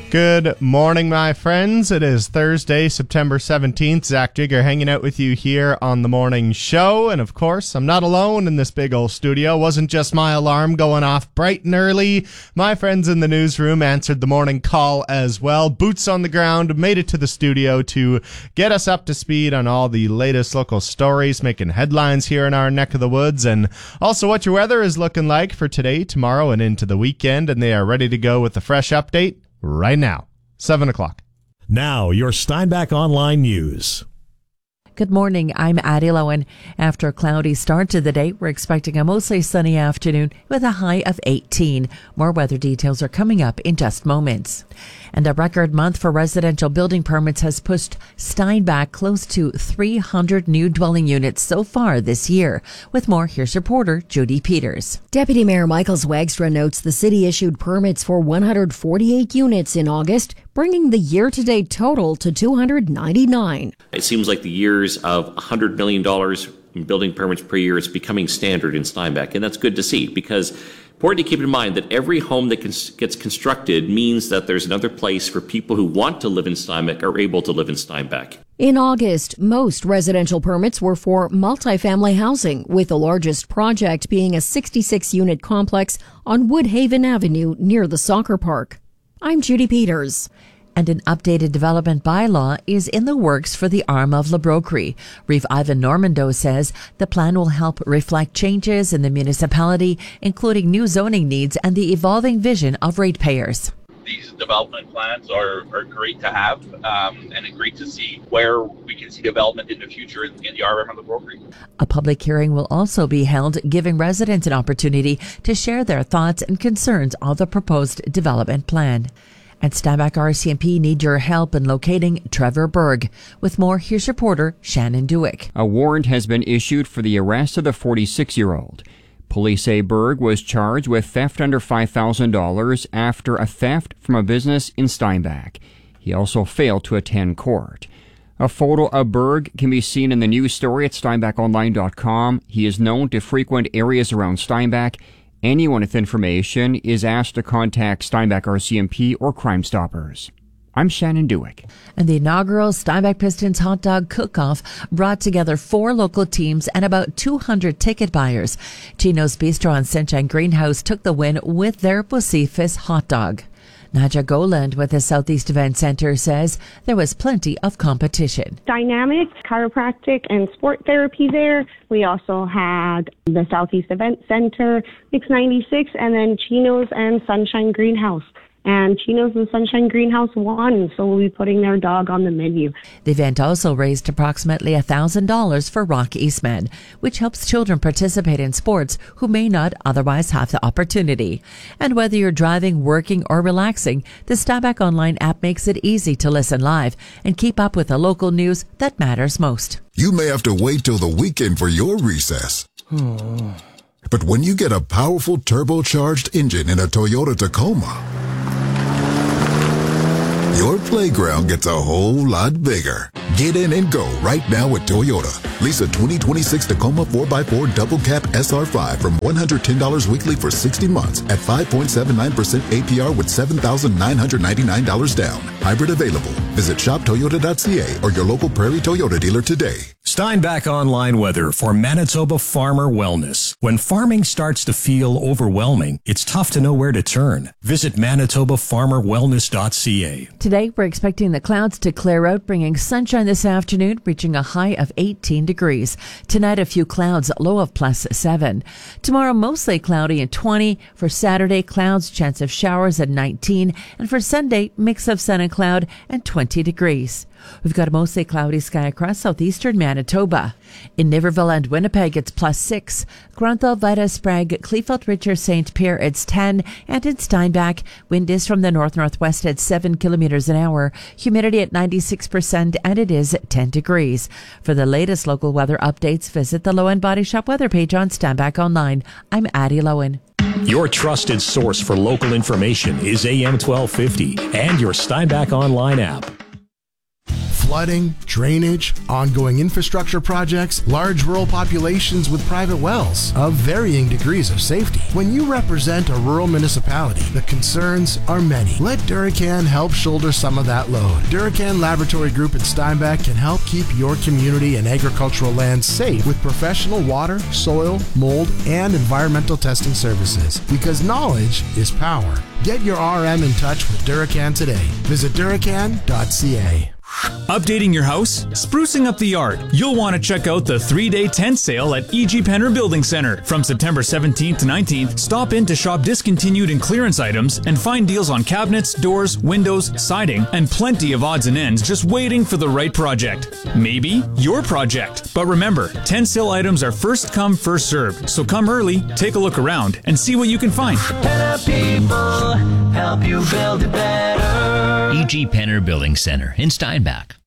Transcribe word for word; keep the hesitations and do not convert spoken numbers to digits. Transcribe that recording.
Good morning, my friends. It is Thursday, September seventeenth. Zach Jigger hanging out with you here on the morning show. And of course, I'm not alone in this big old studio. It wasn't just my alarm going off bright and early. My friends in the newsroom answered the morning call as well. Boots on the ground, made it to the studio to get us up to speed on all the latest local stories, making headlines here in our neck of the woods, and also what your weather is looking like for today, tomorrow, and into the weekend. And they are ready to go with the fresh update right now, seven o'clock. Now, your Steinbach Online News. Good morning, I'm Addie Lowen. After a cloudy start to the day, we're expecting a mostly sunny afternoon with a high of eighteen. More weather details are coming up in just moments. And a record month for residential building permits has pushed Steinbach close to three hundred new dwelling units so far this year. With more, here's reporter Judy Peters. Deputy Mayor Michael Zwagstra notes the city issued permits for one hundred forty-eight units in August, bringing the year-to-date total to two hundred ninety-nine. It seems like the years of one hundred million dollars in building permits per year is becoming standard in Steinbach, and that's good to see, because important to keep in mind that every home that cons- gets constructed means that there's another place for people who want to live in Steinbach are able to live in Steinbach. In August, most residential permits were for multifamily housing, with the largest project being a sixty-six unit complex on Woodhaven Avenue near the soccer park. I'm Judy Peters. And an updated development bylaw is in the works for the arm of Labroquerie. Reeve Ivan Normando says the plan will help reflect changes in the municipality, including new zoning needs and the evolving vision of ratepayers. These development plans are, are great to have, um, and it's great to see where we can see development in the future in, in the R M of Labroquerie. A public hearing will also be held, giving residents an opportunity to share their thoughts and concerns on the proposed development plan. At Steinbach R C M P need your help in locating Trevor Berg. With more, here's reporter Shannon Dewick. A warrant has been issued for the arrest of the forty-six-year-old. Police say Berg was charged with theft under five thousand dollars after a theft from a business in Steinbach. He also failed to attend court. A photo of Berg can be seen in the news story at steinbach online dot com. He is known to frequent areas around Steinbach. Anyone with information is asked to contact Steinbach R C M P or Crime Stoppers. I'm Shannon Dewick. And the inaugural Steinbach Pistons Hot Dog Cook-Off brought together four local teams and about two hundred ticket buyers. Chino's Bistro and Sunshine Greenhouse took the win with their Bucifus hot dog. Nadja Goland with the Southeast Event Center says there was plenty of competition. Dynamic, chiropractic, and sport therapy there. We also had the Southeast Event Center, Mix ninety-six, and then Chino's and Sunshine Greenhouse. And Chino's and Sunshine Greenhouse won, so we'll be putting their dog on the menu. The event also raised approximately one thousand dollars for Rock Eastman, which helps children participate in sports who may not otherwise have the opportunity. And whether you're driving, working, or relaxing, the Steinbach Online app makes it easy to listen live and keep up with the local news that matters most. You may have to wait till the weekend for your recess. But when you get a powerful turbocharged engine in a Toyota Tacoma, your playground gets a whole lot bigger. Get in and go right now at Toyota. Lease a twenty twenty-six Tacoma four by four Double Cab S R five from one hundred ten dollars weekly for sixty months at five point seven nine percent A P R with seven thousand nine hundred ninety-nine dollars down. Hybrid available. Visit shop toyota dot c a or your local Prairie Toyota dealer today. Steinbach Online weather for Manitoba Farmer Wellness. When farming starts to feel overwhelming, it's tough to know where to turn. Visit manitoba farmer wellness dot c a. Today, we're expecting the clouds to clear out, bringing sunshine this afternoon, reaching a high of eighteen degrees. Tonight, a few clouds, low of plus seven. Tomorrow, mostly cloudy and twenty. For Saturday, clouds, chance of showers at nineteen. And for Sunday, mix of sun and cloud and twenty degrees. We've got a mostly cloudy sky across southeastern Manitoba. In Niverville and Winnipeg, it's plus six. Granthal, Vita, Sprague, Kleefeld, Richer, Saint Pierre, it's ten. And in Steinbach, wind is from the north-northwest at seven kilometers an hour. Humidity at ninety-six percent, and it is ten degrees. For the latest local weather updates, visit the Lowen Body Shop weather page on Steinbach Online. I'm Addie Lowen. Your trusted source for local information is A M twelve fifty and your Steinbach Online app. flooding, drainage, ongoing infrastructure projects, large rural populations with private wells of varying degrees of safety. When you represent a rural municipality, the concerns are many. Let Duracan help shoulder some of that load. Duracan Laboratory Group in Steinbach can help keep your community and agricultural lands safe with professional water, soil, mold, and environmental testing services. Because knowledge is power. Get your R M in touch with Duracan today. Visit duracan dot c a. Updating your house? Sprucing up the yard? You'll want to check out the three-day tent sale at E G. Penner Building Center. From September seventeenth to nineteenth, stop in to shop discontinued and clearance items and find deals on cabinets, doors, windows, siding, and plenty of odds and ends just waiting for the right project. Maybe your project. But remember, tent sale items are first come, first served. So come early, take a look around, and see what you can find. Penner people help you build it better. E G. Penner Building Center in Steinbach.